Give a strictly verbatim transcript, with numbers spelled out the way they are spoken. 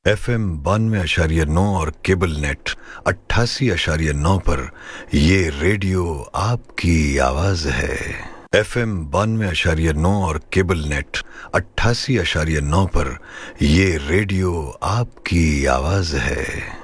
F M बानवे अशारिय नौ और cable net अट्ठासी अशारिय नौ पर ये रेडियो आपकी आवाज है। एफ एम बानवे अशारिय नौ और केबल नेट अट्ठासी अशारिय नौ पर ये रेडियो आपकी आवाज है।